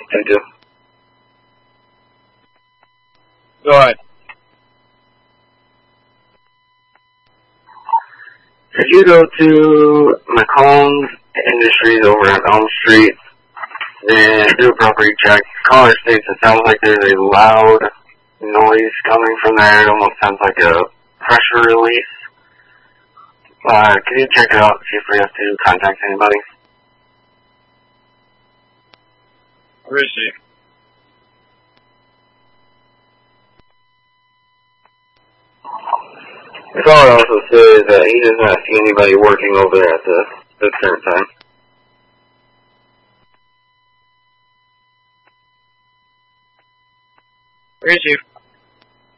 Thank you. Go ahead. Could you go to McCombs Industries over on Elm Street and do a property check? Caller states it sounds like there's a loud noise coming from there. It almost sounds like a pressure release. Can you check it out, see if we have to contact anybody? Receive. The caller also says that he does not see anybody working over there at the current time. Receive.